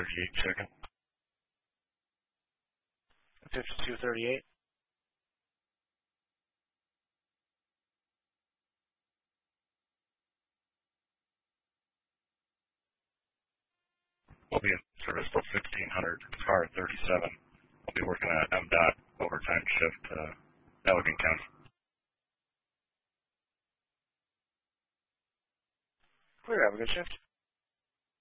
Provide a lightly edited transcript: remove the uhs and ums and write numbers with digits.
5238 checking. 5238. We'll be in service till 1600. Car at 37. I'll be working at MDOT overtime shift, Allegheny County. Clear, have a good shift.